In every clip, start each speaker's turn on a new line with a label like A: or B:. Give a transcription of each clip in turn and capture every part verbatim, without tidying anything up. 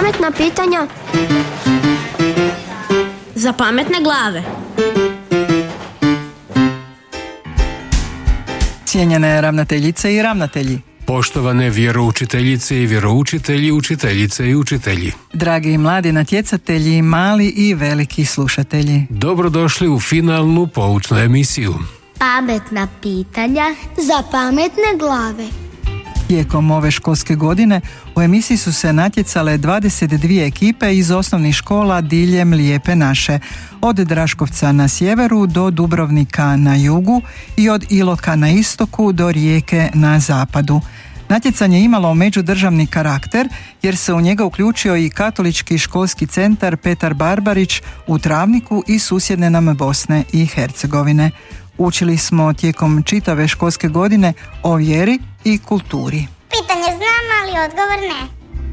A: pametna pitanja za pametne glave.
B: Cijenjene ravnateljice i ravnatelji,
C: poštovane vjeroučiteljice i vjeroučitelji, učiteljice i učitelji,
B: dragi mladi natjecatelji, mali i veliki slušatelji,
C: dobrodošli u finalnu poučnu emisiju
A: Pametna pitanja za pametne glave.
B: Tijekom ove školske godine u emisiji su se natjecale dvadeset dvije ekipe iz osnovnih škola diljem Lijepe naše, od Draškovca na sjeveru do Dubrovnika na jugu i od Iloka na istoku do Rijeke na zapadu. Natjecanje je imalo međudržavni karakter jer se u njega uključio i Katolički školski centar Petar Barbarić u Travniku i susjedne nam Bosne i Hercegovine. Učili smo tijekom čitave školske godine o vjeri i kulturi.
D: Pitanje znam, ali odgovor ne.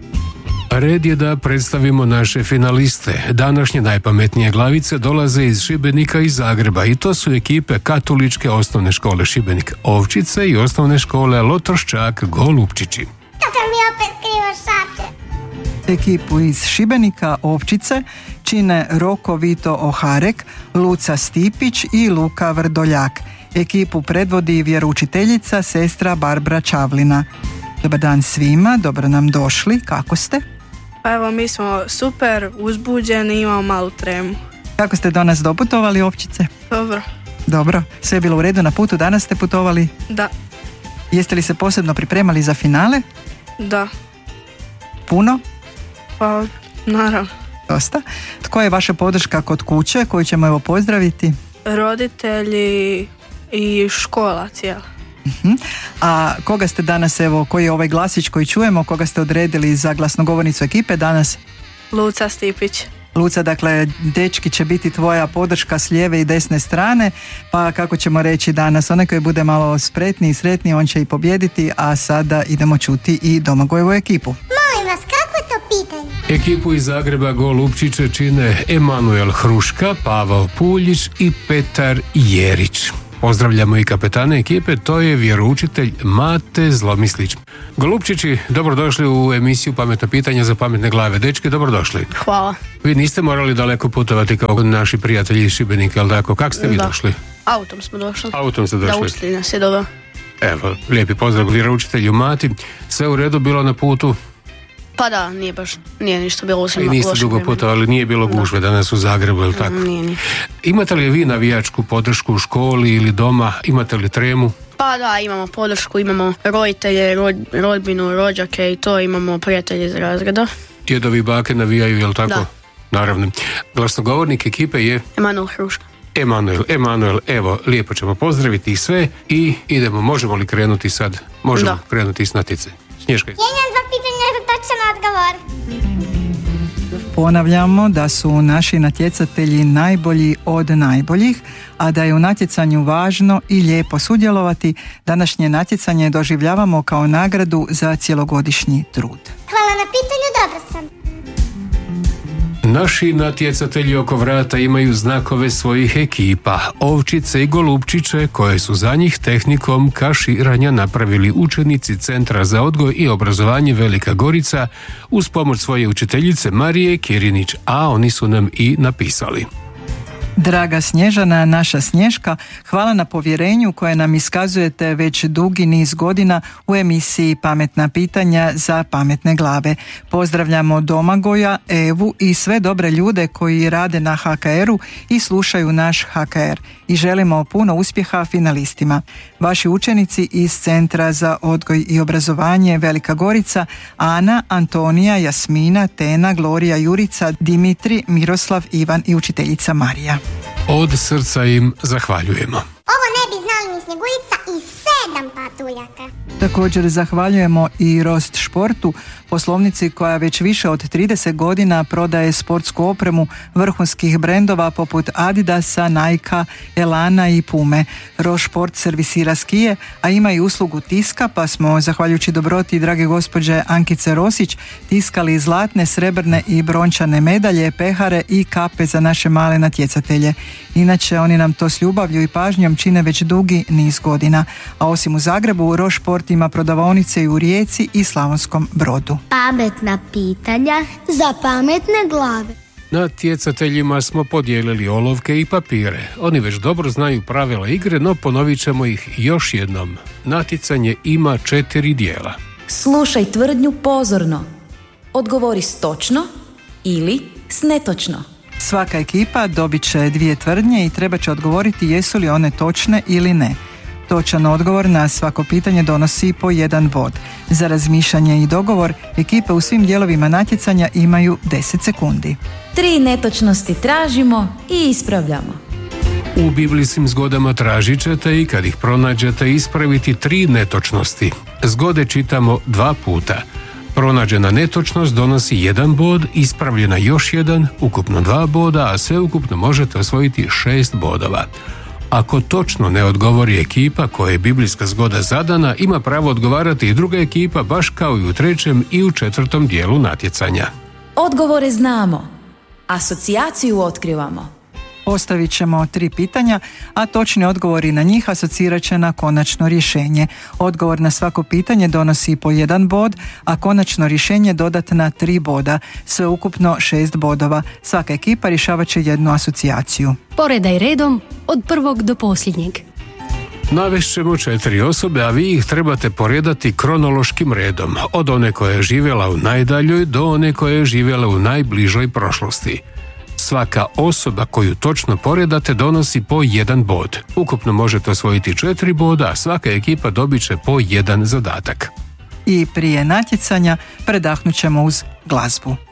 C: Red je da predstavimo naše finaliste. Današnje najpametnije glavice dolaze iz Šibenika i Zagreba i to su ekipe Katoličke osnovne škole Šibenik Ovčice i osnovne škole Lotroščak Golupčići.
D: Tata mi opet krivo šače.
B: Ekipu iz Šibenika Ovčice čine Roko Vito Oharek, Luca Stipić i Luka Vrdoljak. Ekipu predvodi vjeroučiteljica sestra Barbara Čavlina. Dobar dan svima, dobro nam došli, kako ste?
E: Pa evo, mi smo super, uzbuđeni, imamo malu tremu.
B: Kako ste do nas doputovali, Ovčice?
E: Dobro.
B: Dobro, sve je bilo u redu na putu, danas ste putovali?
E: Da.
B: Jeste li se posebno pripremali za finale?
E: Da.
B: Puno?
E: Pa, naravno.
B: Dosta. Tko je vaša podrška kod kuće koju ćemo evo pozdraviti?
E: Roditelji i škola cijela.
B: Uh-huh. A koga ste danas, evo, koji je ovaj glasić koji čujemo, koga ste odredili za glasnogovornicu ekipe danas?
E: Luca Stipić.
B: Luca, dakle, dečki će biti tvoja podrška s lijeve i desne strane, pa kako ćemo reći danas, onaj koji bude malo spretniji i sretniji, on će i pobijediti, a sada idemo čuti i Domagojevu ekipu.
D: Molim vas, kako je to pitanje?
C: Ekipu iz Zagreba Golupčiće čine Emanuel Hruška, Pavao Puljić i Petar Jerić. Pozdravljamo i kapetana ekipe, to je vjeroučitelj Mate Zlomislić. Golupčići, dobrodošli u emisiju Pametna pitanja za pametne glave. Dečki, dobrodošli.
E: Hvala.
C: Vi niste morali daleko putovati kao naši prijatelji iz Šibenika, jel' tako? Kako ste vi
E: da.
C: došli?
E: Autom smo došli.
C: Autom ste došli.
E: Da, ušli nas je dobro.
C: Evo, lijepi pozdrav vjeroučitelju Mati. Sve u redu bilo na putu?
E: Pa da, nije baš, nije ništa bilo osim
C: I niste dugo putovali, nije bilo gužve danas u Zagrebu, jel' tako?
E: Nije, nije.
C: Imate li vi navijačku podršku u školi ili doma? Imate li tremu?
E: Pa da, imamo podršku, imamo roditelje, rod, rodbinu, rođake i to, imamo prijatelje iz razreda.
C: Djedovi i bake navijaju, jel' tako?
E: Da.
C: Naravno. Glasnogovornik ekipe je
E: Emanuel Hruška.
C: Emanuel, Emanuel, evo, lijepo ćemo pozdraviti ih sve i idemo, možemo li krenuti sad? Možemo
E: da.
C: krenuti s natjece. Snješka.
D: Jenjan za pitanje za točan odgovor.
B: Ponavljamo da su naši natjecatelji najbolji od najboljih, a da je u natjecanju važno i lijepo sudjelovati. Današnje natjecanje doživljavamo kao nagradu za cjelogodišnji trud.
D: Hvala na pitanju, dobro sam.
C: Naši natjecatelji oko vrata imaju znakove svojih ekipa, Ovčice i Golupčiće, koje su za njih tehnikom kaširanja napravili učenici Centra za odgoj i obrazovanje Velika Gorica uz pomoć svoje učiteljice Marije Kirinić, a oni su nam i napisali.
B: Draga Snježana, naša Snješka, hvala na povjerenju koje nam iskazujete već dugi niz godina u emisiji Pametna pitanja za pametne glave. Pozdravljamo Domagoja, Evu i sve dobre ljude koji rade na ha ka eru i slušaju naš ha ka er i želimo puno uspjeha finalistima. Vaši učenici iz Centra za odgoj i obrazovanje Velika Gorica, Ana, Antonija, Jasmina, Tena, Glorija, Jurica, Dimitri, Miroslav, Ivan i učiteljica Marija.
C: Od srca im zahvaljujemo.
D: Ovo ne bi znali ni Snjeguljica i sedam patuljaka.
B: Također zahvaljujemo i Rost športu, poslovnici koja već više od trideset godina prodaje sportsku opremu vrhunskih brendova poput Adidasa, Nike, Elana i Pume. Rost šport servisira skije, a ima i uslugu tiska, pa smo, zahvaljujući dobroti drage gospođe Ankice Rosić, tiskali zlatne, srebrne i brončane medalje, pehare i kape za naše male natjecatelje. Inače, oni nam to s ljubavlju i pažnjom čine već dugi niz godina. A osim u Zagrebu, Rošport ima prodavaonice i u Rijeci i Slavonskom Brodu.
A: Pametna pitanja za pametne glave.
C: Natjecateljima smo podijelili olovke i papire. Oni već dobro znaju pravila igre, no ponovit ćemo ih još jednom. Natjecanje ima četiri dijela.
F: Slušaj tvrdnju pozorno. Odgovori s točno ili s netočno.
B: Svaka ekipa dobit će dvije tvrdnje i treba će odgovoriti jesu li one točne ili ne. Točan odgovor na svako pitanje donosi po jedan bod. Za razmišljanje i dogovor ekipe u svim dijelovima natjecanja imaju deset sekundi.
F: Tri netočnosti tražimo i ispravljamo.
C: U biblijskim zgodama tražit ćete i kad ih pronađete ispraviti tri netočnosti. Zgode čitamo dva puta. Pronađena netočnost donosi jedan bod, ispravljena još jedan, ukupno dva boda, a sve ukupno možete osvojiti šest bodova. Ako točno ne odgovori ekipa koja je biblijska zgoda zadana, ima pravo odgovarati i druga ekipa, baš kao i u trećem i u četvrtom dijelu natjecanja.
F: Odgovore znamo, asocijaciju otkrivamo.
B: Postavit ćemo tri pitanja, a točni odgovori na njih asocirat će na konačno rješenje. Odgovor na svako pitanje donosi po jedan bod, a konačno rješenje dodatna tri boda, sve ukupno šest bodova. Svaka ekipa rješavat će jednu asocijaciju.
G: Poredaj redom od prvog do posljednjeg.
C: Navest ćemo četiri osobe, a vi ih trebate poredati kronološkim redom, od one koja je živjela u najdaljoj do one koja je živjela u najbližoj prošlosti. Svaka osoba koju točno poredate donosi po jedan bod. Ukupno možete osvojiti četiri boda, a svaka ekipa dobit će po jedan zadatak.
B: I prije natjecanja predahnut ćemo uz glazbu.